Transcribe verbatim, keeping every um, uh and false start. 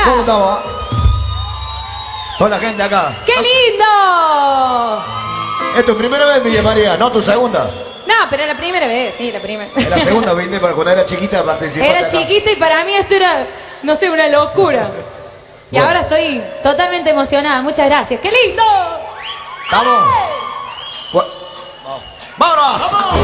¿Cómo estamos? Toda la gente acá. ¡Qué lindo! ¿Es tu primera vez, Villa María? ¿No tu segunda? No, pero la primera vez, sí, la primera. Es la segunda, vine para cuando era chiquita participar. Era chiquita y para mí esto era, no sé, una locura. Y bueno, ahora estoy totalmente emocionada. Muchas gracias. ¡Qué lindo! ¡Vamos! ¡Vámonos! ¡Vamos!